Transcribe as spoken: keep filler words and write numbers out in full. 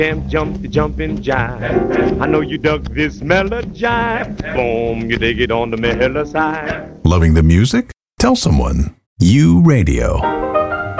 Jam, jump, the jumping jive. I know you dug this mellow jive. Boom, you dig it on the mellow side. Loving the music? Tell someone. U Radio.